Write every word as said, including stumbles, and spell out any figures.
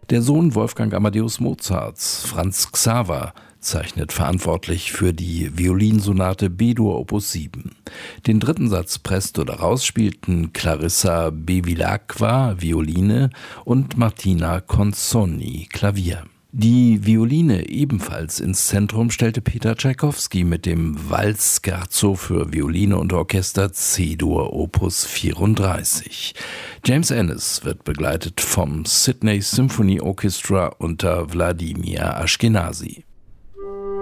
Der Sohn Wolfgang Amadeus Mozarts, Franz Xaver, zeichnet verantwortlich für die Violinsonate B-Dur Opus sieben. Den dritten Satz presst oder raus spielten Clarissa Bevilacqua, Violine, und Martina Consonni, Klavier. Die Violine ebenfalls ins Zentrum stellte Peter Tschaikowski mit dem Walz-Scherzo für Violine und Orchester C-Dur Opus vierunddreißig. James Ennis wird begleitet vom Sydney Symphony Orchestra unter Wladimir Ashkenazy.